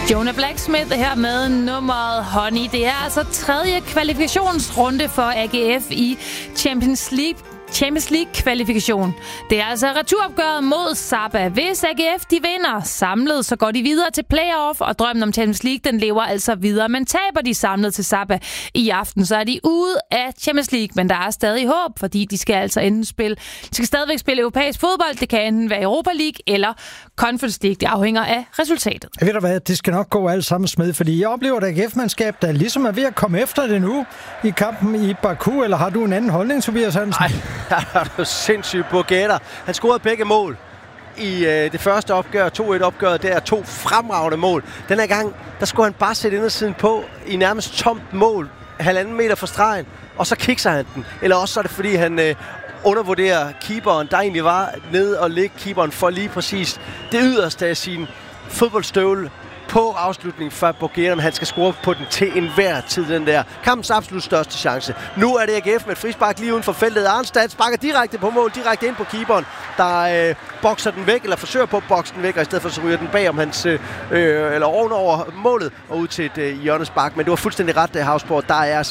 Jonah Blacksmith her med nummeret Honey. Det er altså 3. kvalifikationsrunde for AGF i Champions League kvalifikation. Det er altså returopgøret mod Saba. Hvis AGF de vinder samlet, så går de videre til playoff, og drømmen om Champions League, den lever altså videre. Men taber de samlet til Saba i aften, så er de ude af Champions League, men der er stadig håb, fordi de skal altså de skal stadigvæk spille europæisk fodbold. Det kan enten være Europa League eller Conference League. Det afhænger af resultatet. Jeg ved da hvad, det skal nok gå alt sammen med, fordi jeg oplever et AGF-mandskab, der ligesom er ved at komme efter det nu i kampen i Baku, eller har du en anden holdning, Tobias Hansen? Nej, det er sindssygt på gætter. Han scorede begge mål i det første opgør, 2-1-opgøret. Der er 2 fremragende mål. Den her gang, der skulle han bare sætte indersiden på i nærmest tomt mål, 1,5 meter fra stregen, og så kikser han den. Eller også så er det, fordi han undervurderer keeperen, der egentlig var nede og lægge keeperen for lige præcis det yderste af sin fodboldstøvle på afslutningen for Borgera, men han skal score på den til enhver tid, den der. Kampens absolut største chance. Nu er det AGF med et frispark lige uden for feltet. Arnstad sparker direkte på mål, direkte ind på keeperen, der bokser den væk, eller forsøger på at bokse den væk, og i stedet for så ryger den bag om hans, eller ovenover målet, og ud til et hjørnespark. Men det var fuldstændig ret, Havsborg. Der er